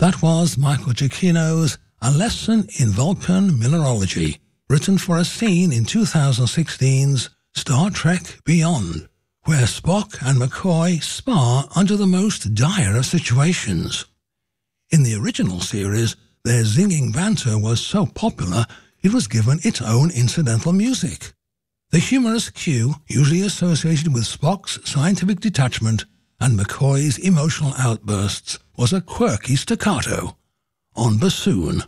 That was Michael Giacchino's A Lesson in Vulcan Mineralogy, written for a scene in 2016's Star Trek Beyond, where Spock and McCoy spar under the most dire of situations. In the original series, their zinging banter was so popular it was given its own incidental music. The humorous cue, usually associated with Spock's scientific detachment and McCoy's emotional outbursts, was a quirky staccato on bassoon.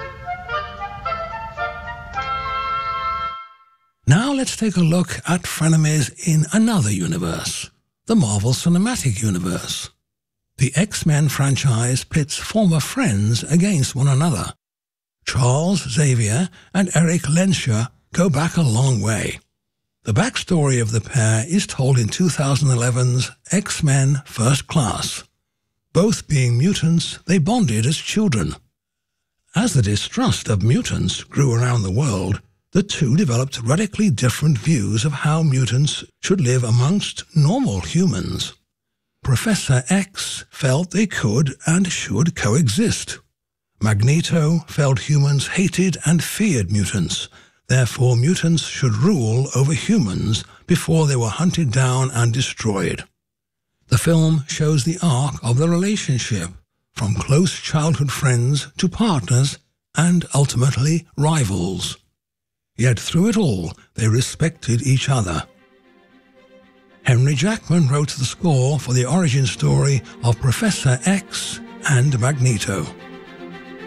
Now let's take a look at frenemies in another universe, the Marvel Cinematic Universe. The X-Men franchise pits former friends against one another. Charles Xavier and Eric Lenscher go back a long way. The backstory of the pair is told in 2011's X-Men First Class. Both being mutants, they bonded as children. As the distrust of mutants grew around the world, the two developed radically different views of how mutants should live amongst normal humans. Professor X felt they could and should coexist. Magneto felt humans hated and feared mutants. Therefore, mutants should rule over humans before they were hunted down and destroyed. The film shows the arc of the relationship, from close childhood friends to partners and ultimately rivals. Yet through it all, they respected each other. Henry Jackman wrote the score for the origin story of Professor X and Magneto.